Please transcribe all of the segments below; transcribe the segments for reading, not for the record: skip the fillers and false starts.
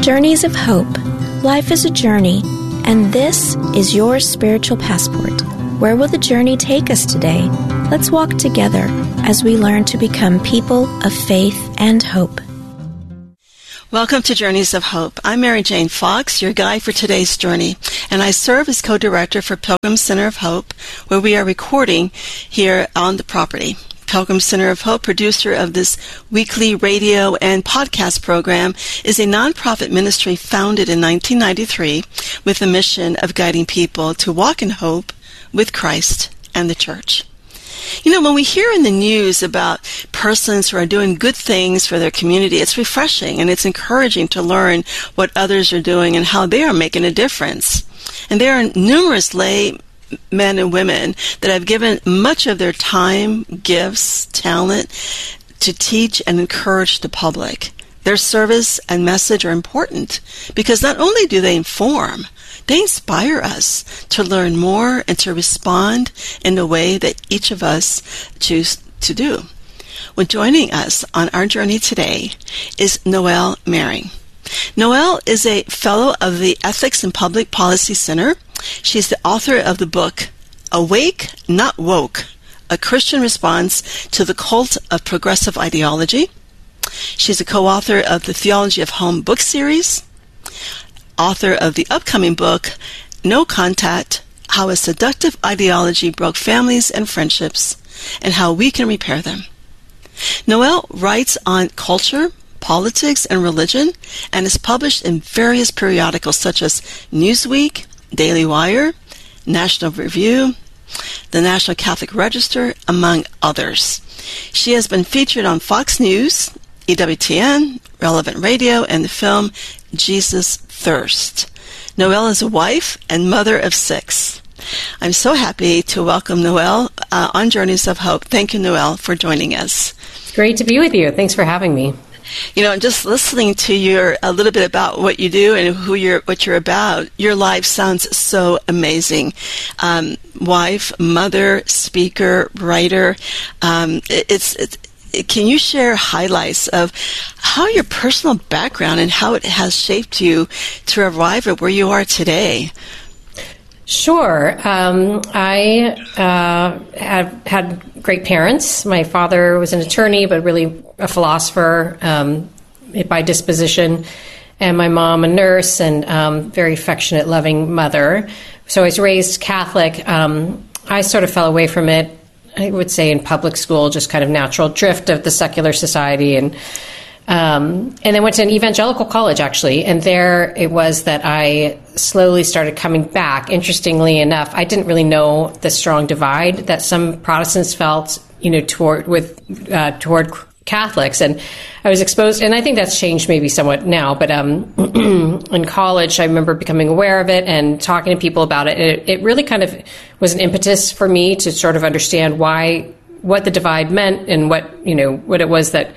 Journeys of Hope. Life is a journey, and this is your spiritual passport. Where will the journey take us today? Let's walk together as we learn to become people of faith and hope. Welcome to Journeys of Hope. I'm Mary Jane Fox, your guide for today's journey, and I serve as co-director for Pilgrim Center of Hope, where we are recording here on the property. Pilgrim Center of Hope, producer of this weekly radio and podcast program, is a nonprofit ministry founded in 1993 with the mission of guiding people to walk in hope with Christ and the church. You know, when we hear in the news about persons who are doing good things for their community, it's refreshing and it's encouraging to learn what others are doing and how they are making a difference. And there are numerous lay men and women that have given much of their time, gifts, talent to teach and encourage the public. Their service and message are important because not only do they inform, they inspire us to learn more and to respond in the way that each of us choose to do. Well, joining us on our journey today is Noelle Mering. Noelle is a fellow of the Ethics and Public Policy Center. She's the author of the book, Awake, Not Woke, A Christian Response to the Cult of Progressive Ideology. She's a co-author of the Theology of Home book series, author of the upcoming book, No Contact, How a Seductive Ideology Broke Families and Friendships, and How We Can Repair Them. Noelle writes on culture, politics, and religion, and is published in various periodicals such as Newsweek, Daily Wire, National Review, the National Catholic Register, among others. She has been featured on Fox News, EWTN, Relevant Radio, and the film Jesus Thirst. Noelle is a wife and mother of 6. I'm so happy to welcome Noelle on Journeys of Hope. Thank you, Noelle, for joining us. It's great to be with you. Thanks for having me. You know, just listening to a little bit about what you do and what you're about, your life sounds so amazing. Wife, mother, speaker, writer. Can you share highlights of how your personal background and how it has shaped you to arrive at where you are today? Sure. I had great parents. My father was an attorney, but really a philosopher by disposition, and my mom a nurse and very affectionate, loving mother. So I was raised Catholic. I sort of fell away from it, I would say, in public school, just kind of natural drift of the secular society, and then went to an evangelical college, actually. And there it was that I slowly started coming back. Interestingly enough, I didn't really know the strong divide that some Protestants felt, toward Catholics. And I was exposed, and I think that's changed maybe somewhat now. But in college, I remember becoming aware of it and talking to people about it. It really kind of was an impetus for me to sort of understand what the divide meant and what it was that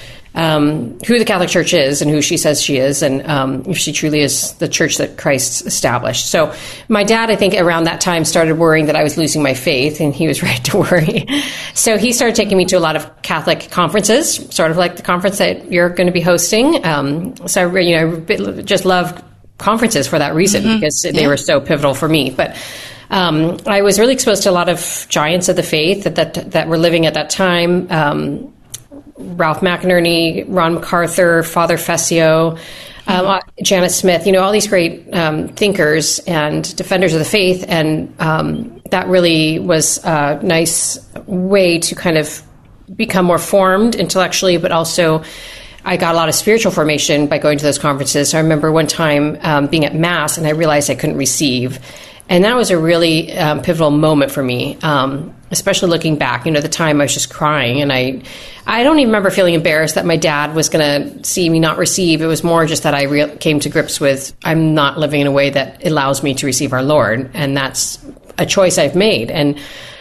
who the Catholic Church is and who she says she is, and if she truly is the church that Christ established. So my dad, I think, around that time started worrying that I was losing my faith, and he was right to worry. So he started taking me to a lot of Catholic conferences, sort of like the conference that you're going to be hosting. So I just love conferences for that reason, because they were so pivotal for me. But I was really exposed to a lot of giants of the faith that were living at that time. Ralph McInerney, Ron MacArthur, Father Fessio, Janet Smith, all these great thinkers and defenders of the faith. And that really was a nice way to kind of become more formed intellectually, but also I got a lot of spiritual formation by going to those conferences. I remember one time being at Mass and I realized I couldn't receive. And that was a really pivotal moment for me, especially looking back. The time I was just crying, and I don't even remember feeling embarrassed that my dad was going to see me not receive. It was more just that I came to grips with, I'm not living in a way that allows me to receive our Lord, and that's a choice I've made. And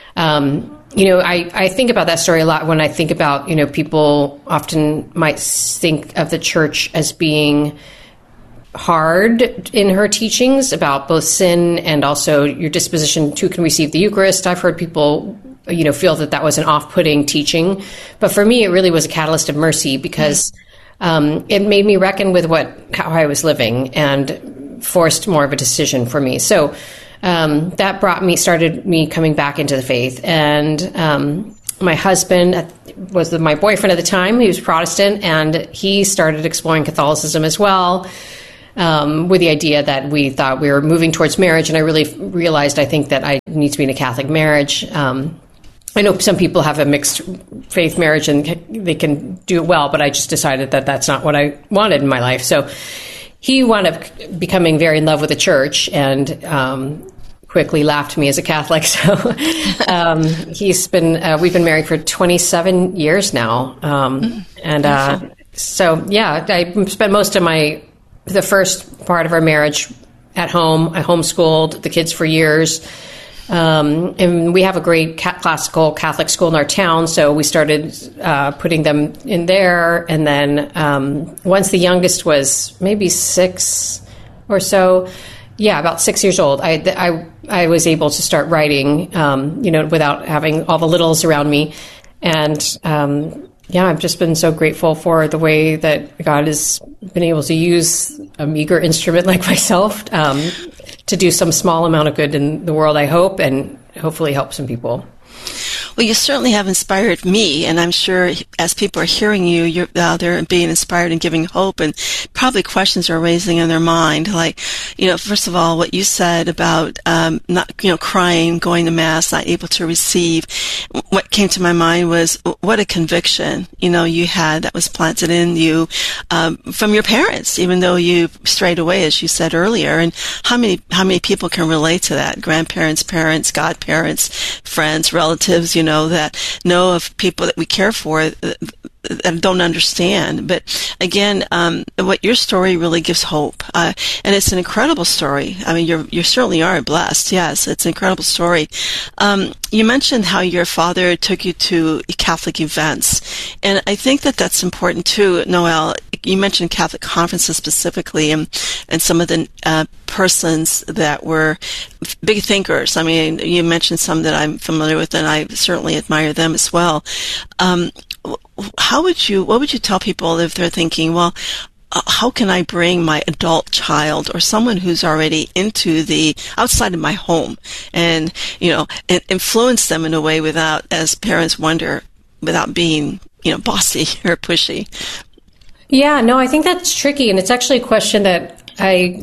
I think about that story a lot when I think about, people often might think of the church as being hard in her teachings about both sin and also your disposition to can receive the Eucharist. I've heard people, feel that was an off-putting teaching. But for me, it really was a catalyst of mercy because it made me reckon with how I was living and forced more of a decision for me. So that started me coming back into the faith. And my husband was my boyfriend at the time. He was Protestant, and he started exploring Catholicism as well, with the idea that we thought we were moving towards marriage. And I really realized, I think, that I need to be in a Catholic marriage. I know some people have a mixed faith marriage and they can do it well, but I just decided that that's not what I wanted in my life. So he wound up becoming very in love with the church and quickly laughed me as a Catholic. So we've been married for 27 years now. I spent most of the first part of our marriage at home. I homeschooled the kids for years. And we have a great classical Catholic school in our town, so we started putting them in there. And then once the youngest was maybe 6 or so, about 6 years old, I was able to start writing, without having all the littles around me. And I've just been so grateful for the way that God has been able to use a meager instrument like myself to do some small amount of good in the world, I hope, and hopefully help some people. Well, you certainly have inspired me, and I'm sure as people are hearing you, they're being inspired and giving hope, and probably questions are raising in their mind. Like, first of all, what you said about not, crying, going to Mass, not able to receive. What came to my mind was what a conviction, you had that was planted in you from your parents, even though you strayed away, as you said earlier. And how many people can relate to that? Grandparents, parents, godparents, friends, relatives, that know of people that we care for that don't understand. But again, what your story really gives hope, and it's an incredible story. I mean, you certainly are blessed. Yes, it's an incredible story. You mentioned how your father took you to Catholic events, and I think that that's important too, Noelle. You mentioned Catholic conferences specifically, and some of the persons that were big thinkers. I mean, you mentioned some that I'm familiar with, and I certainly admire them as well. What would you tell people if they're thinking, well, how can I bring my adult child or someone who's already into the outside of my home and influence them in a way without, as parents wonder, without being, bossy or pushy? Yeah, no, I think that's tricky. And it's actually a question that I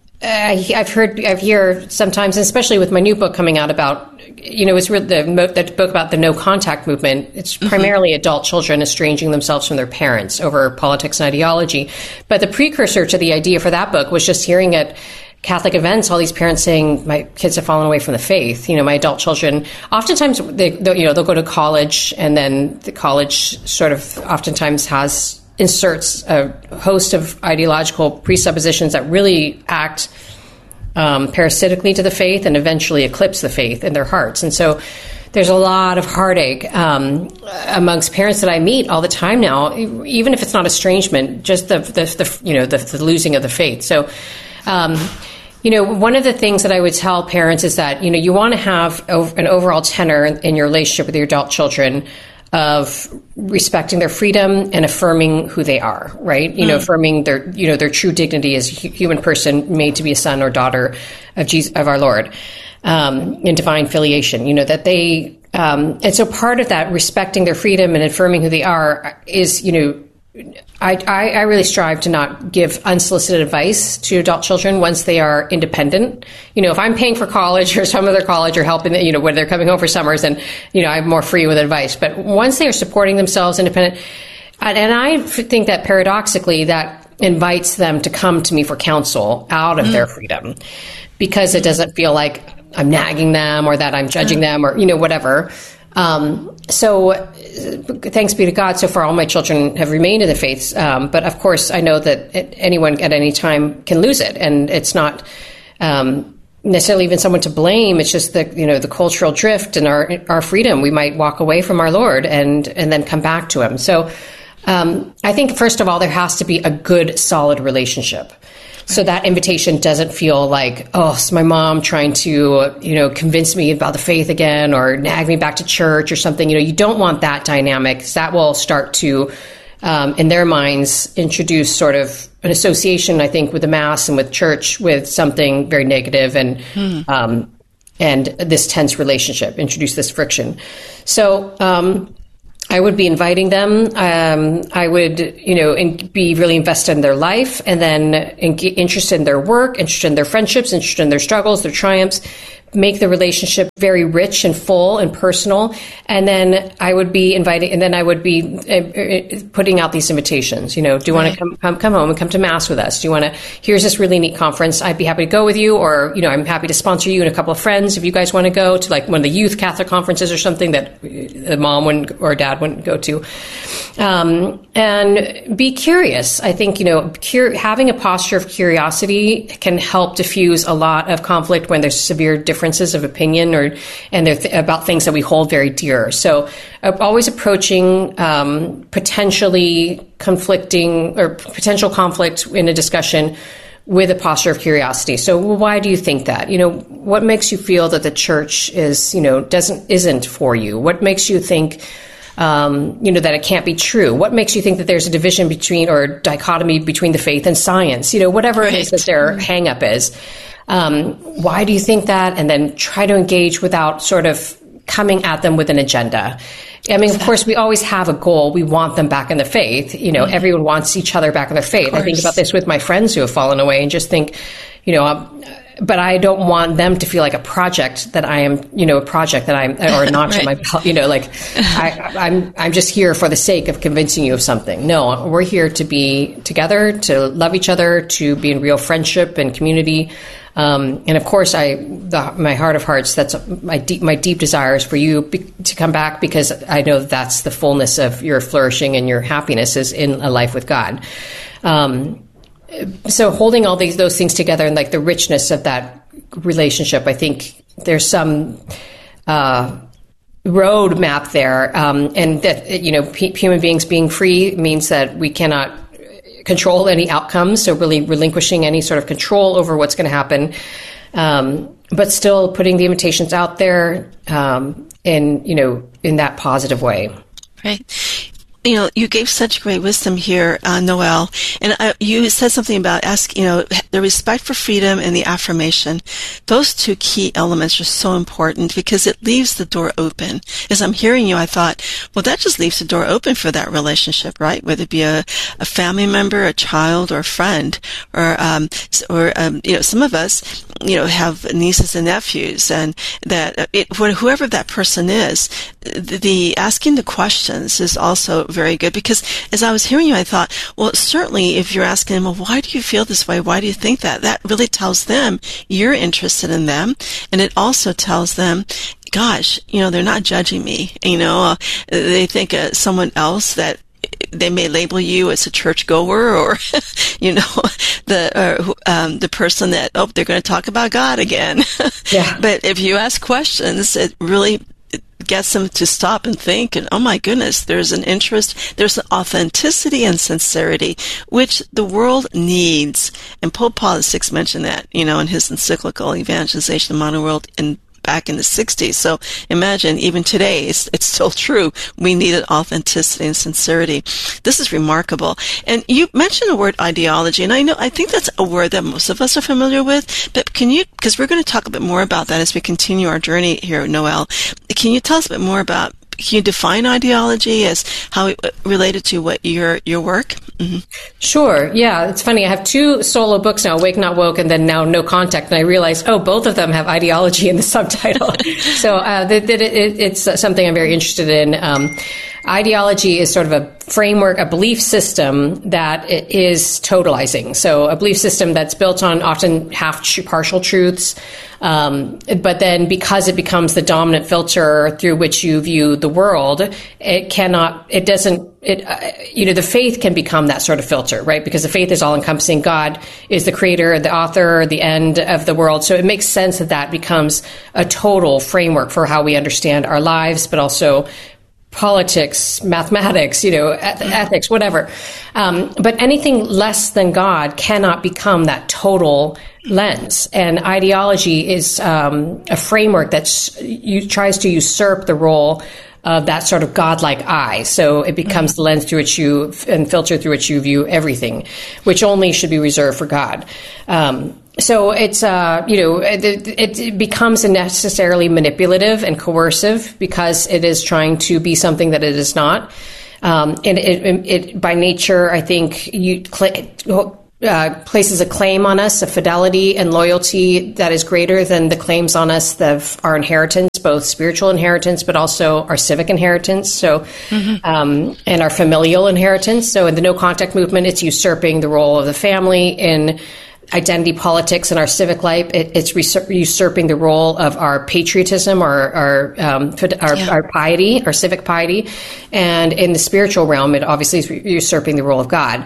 hear sometimes, especially with my new book coming out about, it's really the book about the no contact movement. It's primarily adult children estranging themselves from their parents over politics and ideology. But the precursor to the idea for that book was just hearing at Catholic events, all these parents saying, my kids have fallen away from the faith. My adult children, oftentimes they'll go to college, and then the college sort of oftentimes inserts a host of ideological presuppositions that really act parasitically to the faith and eventually eclipse the faith in their hearts. And so there's a lot of heartache amongst parents that I meet all the time now, even if it's not estrangement, just the losing of the faith. So, one of the things that I would tell parents is that, you want to have an overall tenor in your relationship with your adult children of respecting their freedom and affirming who they are, right? Affirming their true dignity as a human person made to be a son or daughter of Jesus, of our Lord, in divine filiation, that they, and so part of that respecting their freedom and affirming who they are is, I really strive to not give unsolicited advice to adult children once they are independent. If I'm paying for college or some other college or helping, when they're coming home for summers, then, I'm more free with advice. But once they are supporting themselves independent, and I think that paradoxically that invites them to come to me for counsel out of their freedom, because it doesn't feel like I'm nagging them or that I'm judging them or, whatever. So thanks be to God, so far all my children have remained in the faith. But of course, I know that anyone at any time can lose it. And it's not necessarily even someone to blame. It's just the cultural drift and our freedom. We might walk away from our Lord and then come back to him. So I think, first of all, there has to be a good, solid relationship. So that invitation doesn't feel like, oh, it's my mom trying to, convince me about the faith again or nag me back to church or something. You don't want that dynamic, because that will start to in their minds, introduce sort of an association, I think, with the Mass and with church with something very negative and this tense relationship, introduce this friction. So I would be inviting them. I would, be really invested in their life, and then interested in their work, interested in their friendships, interested in their struggles, their triumphs, make the relationship very rich and full and personal. And then I would be inviting, and then I would be putting out these invitations. Do you want to come home and come to Mass with us? Do you want to, here's this really neat conference. I'd be happy to go with you, or, I'm happy to sponsor you and a couple of friends if you guys want to go to like one of the youth Catholic conferences or something that the mom wouldn't or dad wouldn't go to. And be curious. I think, having a posture of curiosity can help diffuse a lot of conflict when there's severe differences of opinion and about things that we hold very dear. So always approaching potentially conflicting or potential conflict in a discussion with a posture of curiosity. So why do you think that? What makes you feel that the church isn't for you? What makes you think that it can't be true? What makes you think that there's a division between or dichotomy between the faith and science? Whatever it is that their hang up is. Why do you think that? And then try to engage without sort of coming at them with an agenda. I mean, of course, we always have a goal. We want them back in the faith. Everyone wants each other back in their faith. I think about this with my friends who have fallen away and just think, but I don't want them to feel like a project that I am, or a notch on my belt, I'm just here for the sake of convincing you of something. No, we're here to be together, to love each other, to be in real friendship and community. And of course, my heart of hearts, that's my deep desires for you to come back, because I know that's the fullness of your flourishing and your happiness is in a life with God. So holding all those things together and like the richness of that relationship, I think there's some road map there, and that human beings being free means that we cannot control any outcomes. So really relinquishing any sort of control over what's going to happen, but still putting the invitations out there, in that positive way. Right. You gave such great wisdom here, Noelle, and you said something about the respect for freedom and the affirmation. Those two key elements are so important because it leaves the door open. As I'm hearing you, I thought, well, that just leaves the door open for that relationship, right? Whether it be a family member, a child, or a friend, or some of us, have nieces and nephews, and that whoever that person is, the asking the questions is also very good, because as I was hearing you, I thought, well, certainly if you're asking them, well, why do you feel this way? Why do you think that? That really tells them you're interested in them. And it also tells them, gosh, they're not judging me. They think someone else that they may label you as a churchgoer, or the person that they're going to talk about God again. Yeah. But if you ask questions, it really gets them to stop and think, and oh my goodness, there's an interest, there's an authenticity and sincerity which the world needs. And Pope Paul VI mentioned that, in his encyclical Evangelization of the Modern World back in the 60s. So imagine, even today, it's still true. We needed authenticity and sincerity. This is remarkable. And you mentioned the word ideology, and I think that's a word that most of us are familiar with, but because we're going to talk a bit more about that as we continue our journey here, Noelle, can you tell us a bit more can you define ideology as how it related to what your work? Mm-hmm. Sure. Yeah. It's funny. I have 2 solo books now, Awake Not Woke, and then now No Contact. And I realized, both of them have ideology in the subtitle. So it's something I'm very interested in. Ideology is sort of a framework, a belief system that is totalizing. So a belief system that's built on often partial truths, but then because it becomes the dominant filter through which you view the world, the faith can become that sort of filter, right? Because the faith is all encompassing. God is the creator, the author, the end of the world. So it makes sense that becomes a total framework for how we understand our lives, but also politics, mathematics, ethics, whatever. But anything less than God cannot become that total lens. And ideology is a framework that tries to usurp the role of that sort of godlike eye. So it becomes the lens through which you and filter through which you view everything, which only should be reserved for God. So it's, it becomes unnecessarily manipulative and coercive because it is trying to be something that it is not. And it by nature, I think, places a claim on us, a fidelity and loyalty that is greater than the claims on us of our inheritance, both spiritual inheritance, but also our civic inheritance. So, and our familial inheritance. So in the no contact movement, it's usurping the role of the family. In identity politics and our civic life, it's usurping the role of our patriotism, our piety, our civic piety. And in the spiritual realm, it obviously is usurping the role of God.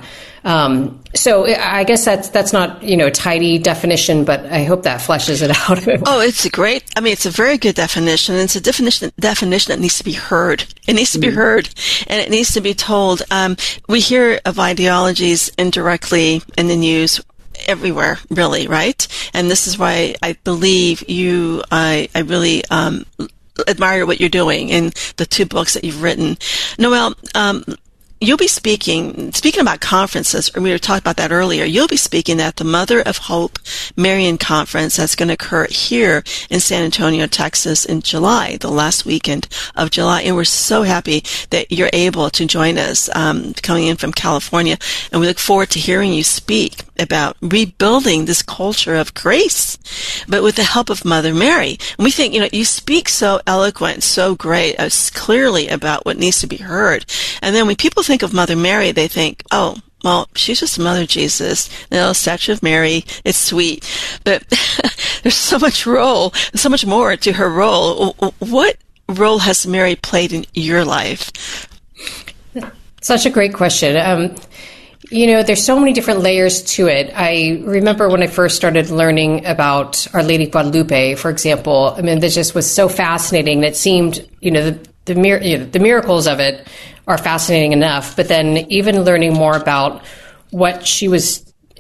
So I guess that's not, a tidy definition, but I hope that fleshes it out. Oh, it's it's a very good definition. It's a definition that needs to be heard. It needs to be heard, and it needs to be told. We hear of ideologies indirectly in the news everywhere, really, right? And this is why I believe I really admire what you're doing in the 2 books that you've written. Noelle, you'll be speaking about conferences, or we were talking about that earlier. You'll be speaking at the Mother of Hope Marian Conference that's going to occur here in San Antonio, Texas in July, the last weekend of July. And we're so happy that you're able to join us, coming in from California. And we look forward to hearing you speak about rebuilding this culture of grace, but with the help of Mother Mary. And we think, you speak so eloquent, so great, clearly about what needs to be heard. And then when people think of Mother Mary, they think, oh, well, she's just Mother Jesus, statue of Mary, it's sweet. But there's so much more to her role. What role has Mary played in your life? Such a great question. There's so many different layers to it. I remember when I first started learning about Our Lady of Guadalupe, for example. This just was so fascinating. It seemed, the miracles of it are fascinating enough. But then even learning more about what she was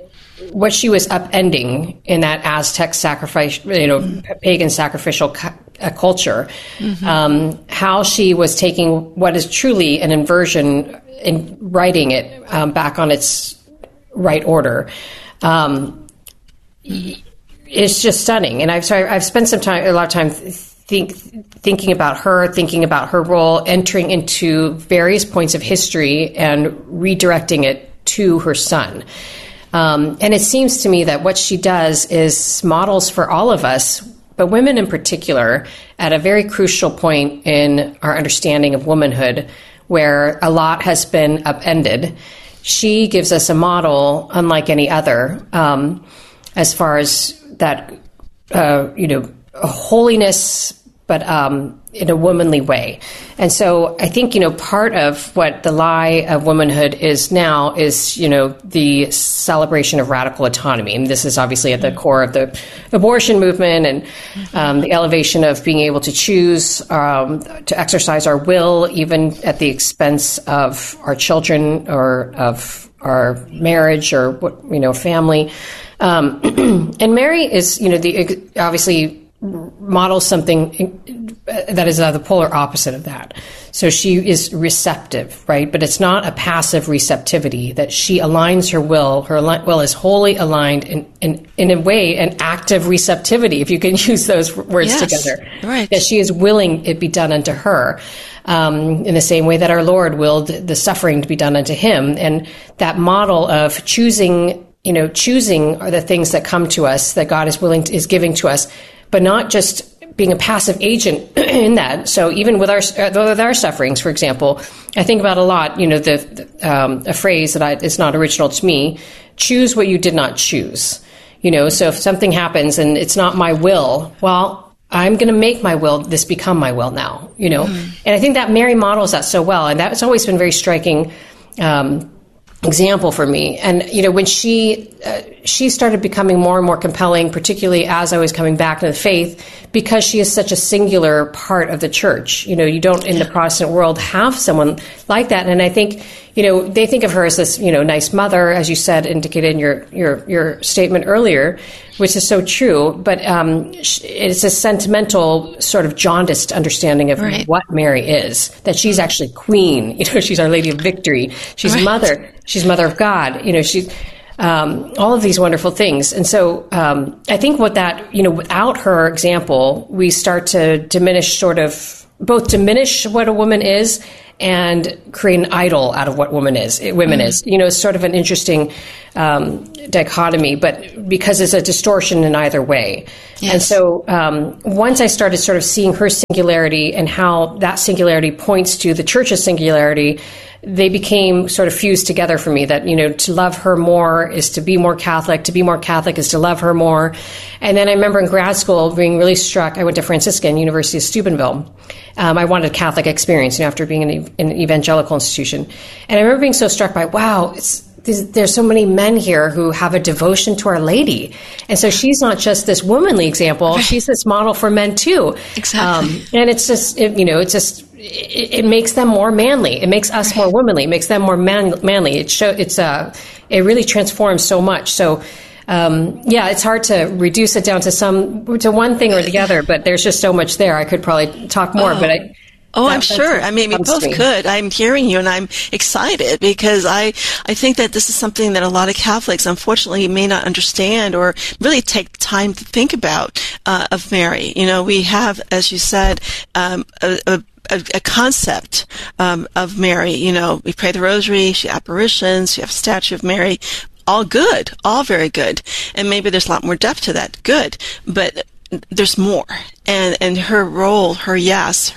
upending in that Aztec sacrifice, pagan sacrificial culture, how she was taking what is truly an inversion and writing it back on its right order. It's just stunning. And I've spent a lot of time thinking about her role, entering into various points of history and redirecting it to her son. And it seems to me that what she does is models for all of us, but women in particular, at a very crucial point in our understanding of womanhood, where a lot has been upended. She gives us a model unlike any other, as far as that, holiness, but in a womanly way. And so I think, part of what the lie of womanhood is now is, the celebration of radical autonomy. And this is obviously at the core of the abortion movement and the elevation of being able to choose, to exercise our will, even at the expense of our children or of our marriage or, family. And Mary is, obviously models something that is the polar opposite of that. So she is receptive, right? But it's not a passive receptivity, that she aligns her will. Her will is wholly aligned in a way, an active receptivity, if you can use those words together. Right. That she is willing it be done unto her, in the same way that our Lord willed the suffering to be done unto him. And that model of choosing are the things that come to us, that God is giving to us, but not just being a passive agent in that. So even with our sufferings, for example, I think about a lot, a phrase that is not original to me: choose what you did not choose. So if something happens and it's not my will, well, I'm going to make my will, this become my will now, And I think that Mary models that so well. And that's always been very striking, example for me. And, when she she started becoming more and more compelling, particularly as I was coming back to the faith, because she is such a singular part of the church. You don't in the Protestant world have someone like that. And I think, they think of her as this, nice mother, as you said, indicated in your statement earlier, which is so true. But it's a sentimental, sort of jaundiced understanding of what Mary is, that she's actually queen. She's Our Lady of Victory. She's mother. She's Mother of God. She's all of these wonderful things. And so I think without her example, we start to diminish what a woman is and create an idol out of what women is. It's sort of an interesting dichotomy, but because it's a distortion in either way. Yes. And so once I started sort of seeing her singularity and how that singularity points to the church's singularity, they became sort of fused together for me, that, to love her more is to be more Catholic. To be more Catholic is to love her more. And then I remember in grad school being really struck. I went to Franciscan, University of Steubenville. I wanted a Catholic experience, after being in an evangelical institution. And I remember being so struck by, wow, there's so many men here who have a devotion to Our Lady. And so she's not just this womanly example, she's this model for men too. Exactly. And it's just, it makes them more manly. It makes us more womanly. It makes them more manly. It really transforms so much. So, it's hard to reduce it down to one thing or the other, but there's just so much there. I could probably talk more, but I'm sure. I mean, we both could. I'm hearing you, and I'm excited because I think that this is something that a lot of Catholics, unfortunately, may not understand or really take time to think about of Mary. We have, as you said, a concept of Mary. We pray the Rosary, she apparitions, you have a statue of Mary. All good, all very good, and maybe there's a lot more depth to that. Good, but there's more, and her role, her yes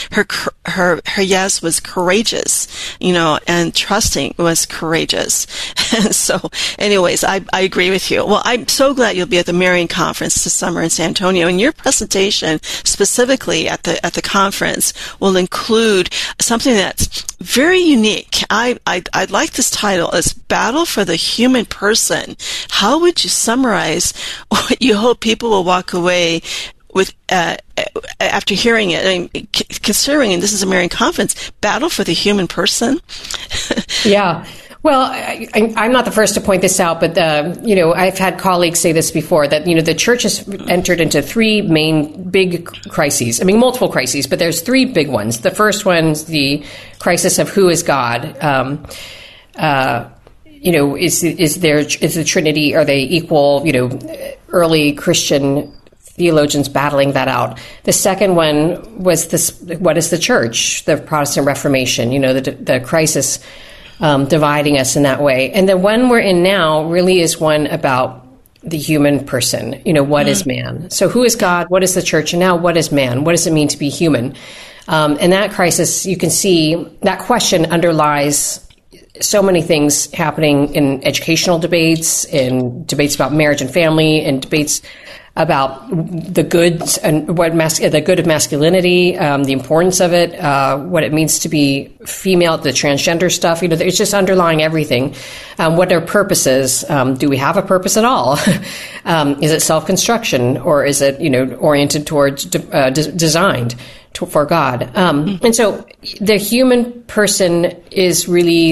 was courageous, and trusting was courageous. And so, anyways, I agree with you. Well, I'm so glad you'll be at the Marian Conference this summer in San Antonio, and your presentation specifically at the conference will include something that's very unique. I like this title as Battle for the Human Person. How would you summarize what you hope people will walk away with after hearing it? I mean, considering this is a Marian Conference, Battle for the Human Person. Yeah. Well, I'm not the first to point this out, but I've had colleagues say this before, that the church has entered into three main big crises. I mean, multiple crises, but there's three big ones. The first one's the crisis of who is God. Is the Trinity, are they equal? Early Christian theologians battling that out. The second one was this: what is the church? The Protestant Reformation. The crisis dividing us in that way. And the one we're in now really is one about the human person. What is man? So who is God? What is the church? And now what is man? What does it mean to be human? And that crisis, you can see that question underlies so many things happening in educational debates, in debates about marriage and family, and debates about the goods and the good of masculinity, the importance of it, what it means to be female, the transgender stuff. It's just underlying everything. What are purposes? Do we have a purpose at all? Is it self-construction, or is it oriented towards designed for God? And so the human person is really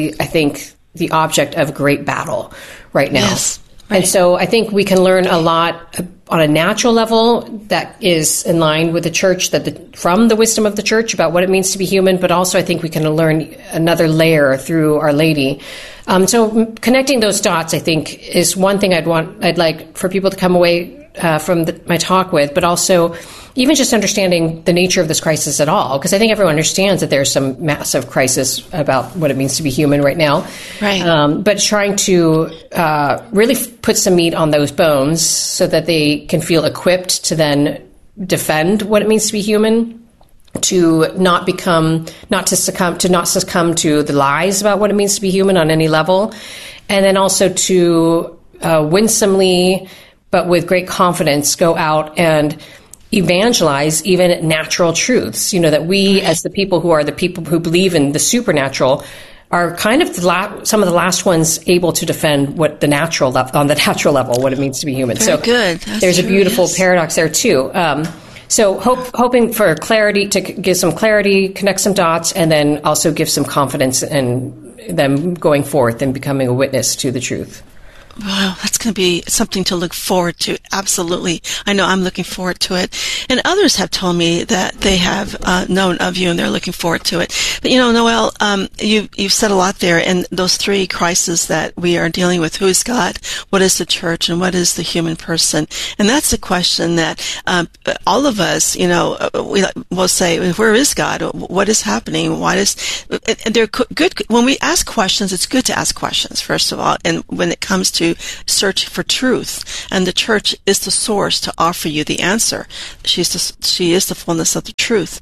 the object of great battle right now. Yes. Right. And so I think we can learn a lot on a natural level that is in line with the church, from the wisdom of the church about what it means to be human, but also I think we can learn another layer through Our Lady. So connecting those dots, I think, is one thing I'd like for people to come away from my talk with, but also even just understanding the nature of this crisis at all, because I think everyone understands that there's some massive crisis about what it means to be human right now. Right. But trying to really put some meat on those bones so that they can feel equipped to then defend what it means to be human, to not succumb to the lies about what it means to be human on any level, and then also to winsomely, but with great confidence, go out and evangelize even natural truths. That we, as the people who believe in the supernatural, are kind of some of the last ones able to defend what the natural on the natural level, what it means to be human. Very good. There's true, a beautiful paradox there too. So hoping for clarity, to give some clarity, connect some dots, and then also give some confidence in them going forth and becoming a witness to the truth. Wow, that's going to be something to look forward to. Absolutely. I know I'm looking forward to it. And others have told me that they have known of you and they're looking forward to it. But, Noelle, you've said a lot there, and those three crises that we are dealing with: who is God, what is the church, and what is the human person? And that's the question that all of us, we will say, where is God? What is happening? Why does... And they're good. When we ask questions, it's good to ask questions, first of all. And when it comes to search for truth, and the church is the source to offer you the answer. She is the fullness of the truth.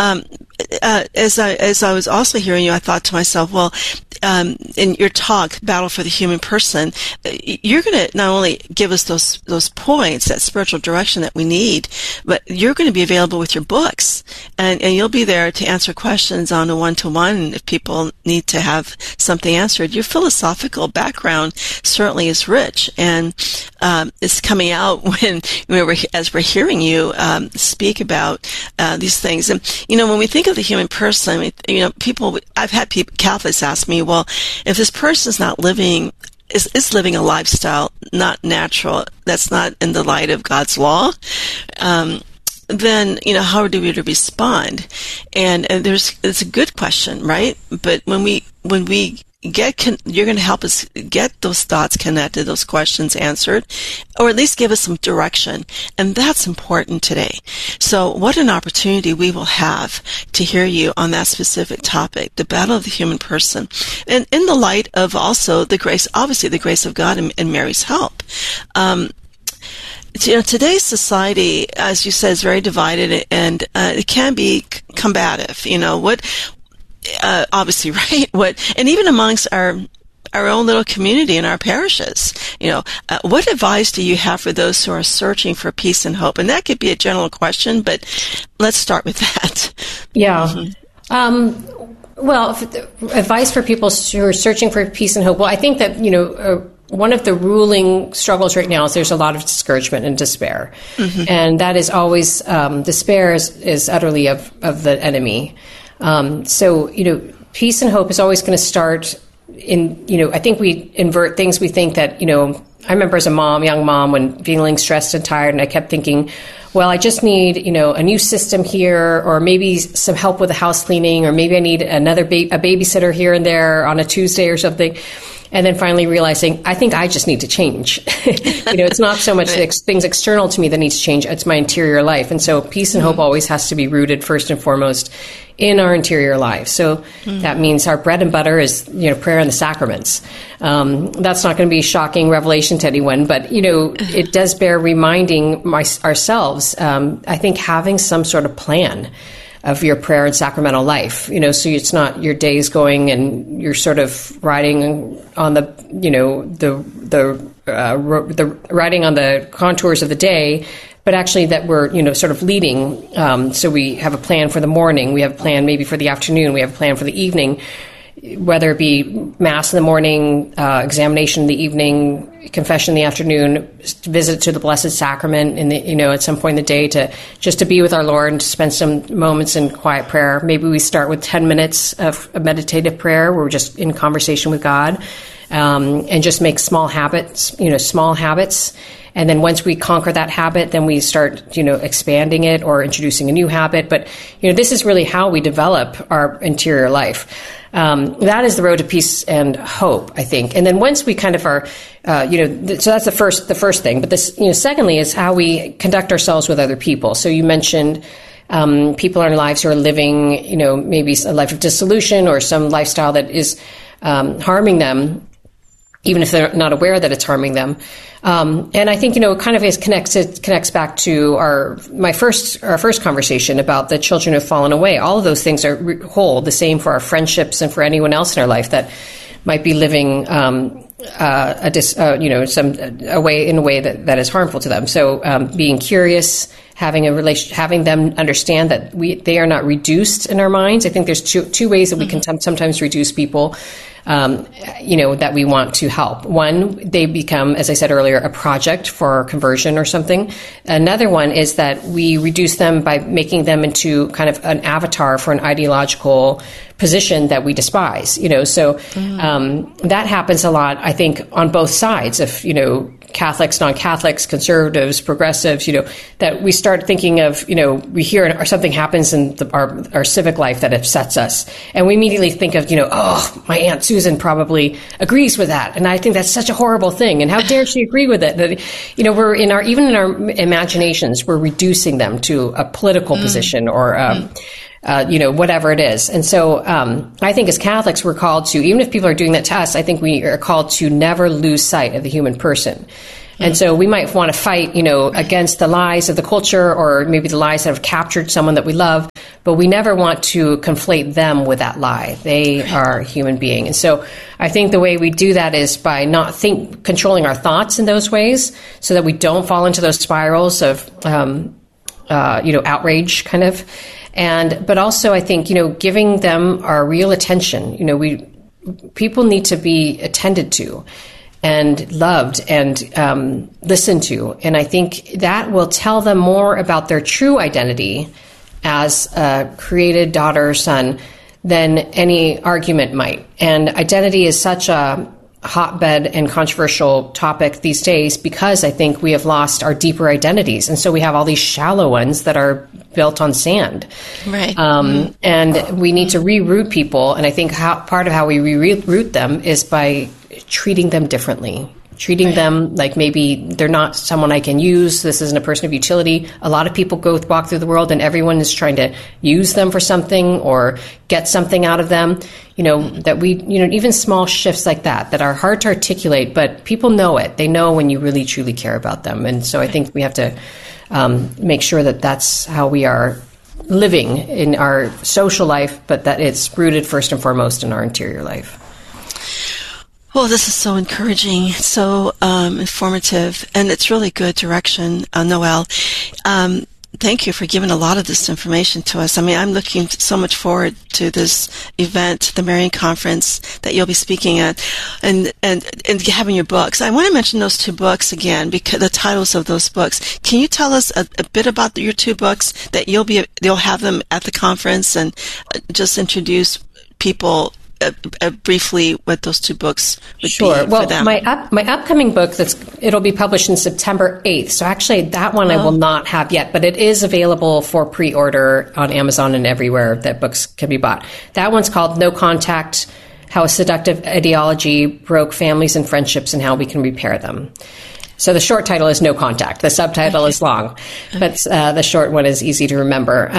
As I was also hearing you, I thought to myself, well, in your talk, Battle for the Human Person, you're going to not only give us those points, that spiritual direction that we need, but you're going to be available with your books, and you'll be there to answer questions on a one-to-one if people need to have something answered. Your philosophical background certainly is rich, and it's coming out as we're hearing you speak about these things. And when we think of the human person, I've had Catholics ask me, well, if this person's not living is living a lifestyle not natural, that's not in the light of God's law, then how do we respond? And it's a good question, right? But when we you're going to help us get those thoughts connected, those questions answered, or at least give us some direction. And that's important today. So what an opportunity we will have to hear you on that specific topic, the battle of the human person. And in the light of also the grace, obviously the grace of God and Mary's help. Today's society, as you said, is very divided, and it can be combative. Obviously, right? And even amongst our own little community in our parishes, what advice do you have for those who are searching for peace and hope? And that could be a general question, but let's start with that. Yeah. Mm-hmm. Well, advice for people who are searching for peace and hope. Well, I think that, one of the ruling struggles right now is there's a lot of discouragement and despair. Mm-hmm. And that is always, despair is utterly of the enemy. So, peace and hope is always going to start in, I think we invert things. We think that, I remember as a young mom, when feeling stressed and tired, and I kept thinking, well, I just need, a new system here, or maybe some help with the house cleaning, or maybe I need a babysitter here and there on a Tuesday or something. And then finally realizing, I think I just need to change. It's not so much things external to me that need to change. It's my interior life. And so peace and hope always has to be rooted first and foremost in our interior life. So that means our bread and butter is, prayer and the sacraments. That's not going to be a shocking revelation to anyone, but, it does bear reminding ourselves, I think, having some sort of plan of your prayer and sacramental life, so it's not your days going and you're sort of riding on the riding on the contours of the day, but actually that we're, sort of leading. So we have a plan for the morning, we have a plan maybe for the afternoon, we have a plan for the evening, whether it be Mass in the morning, examination in the evening, confession in the afternoon, visit to the Blessed Sacrament in the, at some point in the day to be with our Lord and to spend some moments in quiet prayer. Maybe we start with 10 minutes of a meditative prayer where we're just in conversation with God, and just make small habits. And then once we conquer that habit, then we start, expanding it or introducing a new habit. But, this is really how we develop our interior life. That is the road to peace and hope, I think. And then once we kind of are, so that's the first thing. But this, secondly, is how we conduct ourselves with other people. So you mentioned people in our lives who are living, maybe a life of dissolution or some lifestyle that is harming them, even if they're not aware that it's harming them. And I think, it kind of connects back to our first conversation about the children who have fallen away. All of those things hold the same for our friendships and for anyone else in our life that might be living, in a way that is harmful to them. So, being curious, having them understand that they are not reduced in our minds. I think there's two ways that we can sometimes reduce people, that we want to help. One, they become, as I said earlier, a project for conversion or something. Another one is that we reduce them by making them into kind of an avatar for an ideological position that we despise. That happens a lot, I think, on both sides of, Catholics, non-Catholics, conservatives, progressives, that we start thinking of, we hear or something happens in our civic life that upsets us. And we immediately think of, my Aunt Susan probably agrees with that. And I think that's such a horrible thing. And how dare she agree with it? That, we're even in our imaginations, we're reducing them to a political position or, whatever it is. And so I think as Catholics, we're called to, even if people are doing that to us, I think we are called to never lose sight of the human person. And so we might want to fight, against the lies of the culture or maybe the lies that have captured someone that we love, but we never want to conflate them with that lie. They are a human being. And so I think the way we do that is by not controlling our thoughts in those ways so that we don't fall into those spirals of, outrage kind of. But also I think, giving them our real attention, people need to be attended to and loved and listened to. And I think that will tell them more about their true identity as a created daughter or son than any argument might. And identity is such a hotbed and controversial topic these days because I think we have lost our deeper identities. And so we have all these shallow ones that are built on sand. Right. And we need to reroot people. And I think part of how we reroot them is by treating them differently. Treating them like maybe they're not someone I can use. This isn't a person of utility. A lot of people walk through the world and everyone is trying to use them for something or get something out of them. That we, even small shifts like that are hard to articulate, but people know it. They know when you really, truly care about them. And so I think we have to make sure that that's how we are living in our social life, but that it's rooted first and foremost in our interior life. Well, this is so encouraging, so informative, and it's really good direction, Noelle. Thank you for giving a lot of this information to us. I mean, I'm looking so much forward to this event, the Marian Conference that you'll be speaking at, and having your books. I want to mention those two books again, because the titles of those books. Can you tell us a bit about your two books that you'll have them at the conference, and just introduce people briefly what those two books would be for them? My upcoming book it'll be published in September 8th. So actually that one I will not have yet, but it is available for pre-order on Amazon and everywhere that books can be bought. That one's called No Contact: How a Seductive Ideology Broke Families and Friendships and How We Can Repair Them. So the short title is No Contact. The subtitle is long, but the short one is easy to remember.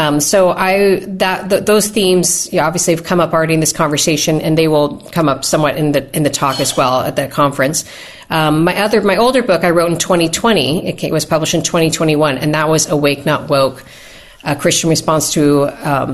Those themes obviously have come up already in this conversation, and they will come up somewhat in the talk as well at that conference. My older book I wrote in 2020. It was published in 2021, and that was Awake Not Woke: A Christian Response to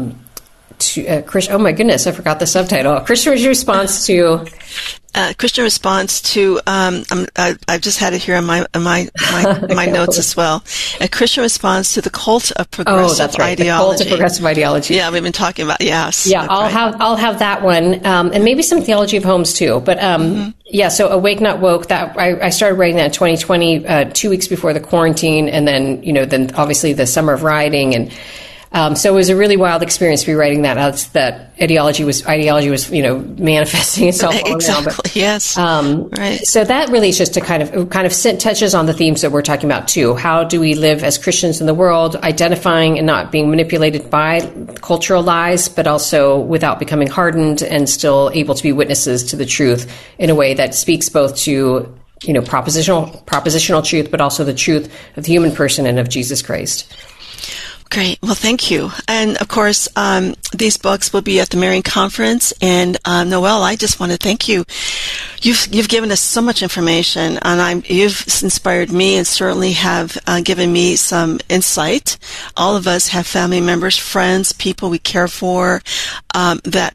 oh my goodness, I forgot the subtitle. Christian response to. Christian response to. I've just had it here in my notes as well. A Christian response to the cult of progressive ideology. The cult of progressive ideology. Yeah, we've been talking about. Yes. Yeah, I'll have that one, and maybe some theology of homes too. But yeah, so Awake Not Woke. That I started writing that in 2020, 2 weeks before the quarantine, and then obviously the summer of rioting and. So it was a really wild experience to be writing that. That ideology was manifesting itself all exactly. around. But, yes. Right. So that really is just to kind of touches on the themes that we're talking about too. How do we live as Christians in the world, identifying and not being manipulated by cultural lies, but also without becoming hardened and still able to be witnesses to the truth in a way that speaks both to propositional truth, but also the truth of the human person and of Jesus Christ. Great. Well, thank you. And of course, these books will be at the Marian Conference. And Noelle, I just want to thank you. You've given us so much information, and you've inspired me, and certainly have given me some insight. All of us have family members, friends, people we care for that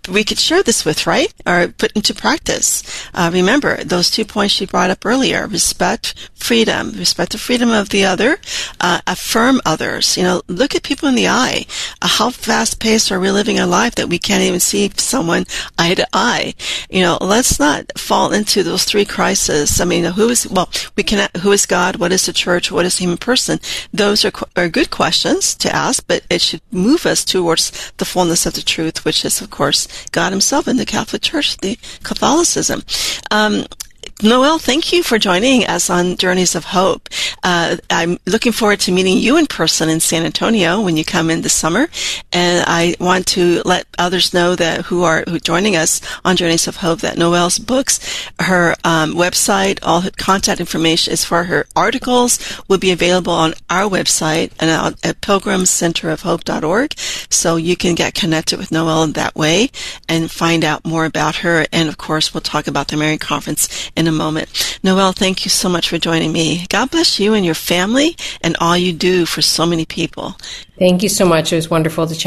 we could share this with, right? Or put into practice. Remember those 2 points she brought up earlier: respect, freedom, respect the freedom of the other, affirm others. Look at people in the eye. How fast paced are we living a life that we can't even see someone eye to eye? Let's not fall into those three crises. I mean, who is God? What is the church? What is the human person? Those are good questions to ask, but it should move us towards the fullness of the truth, which is, of course, God himself in the Catholic Church, the Catholicism. Noelle, thank you for joining us on Journeys of Hope. I'm looking forward to meeting you in person in San Antonio when you come in this summer, and I want to let others know that who are joining us on Journeys of Hope that Noelle's books, her website, all her contact information as for her articles will be available on our website and at pilgrimcenterofhope.org, so you can get connected with Noelle in that way and find out more about her. And of course, we'll talk about the Marian Conference in a moment. Noelle, thank you so much for joining me. God bless you and your family and all you do for so many people. Thank you so much. It was wonderful to chat.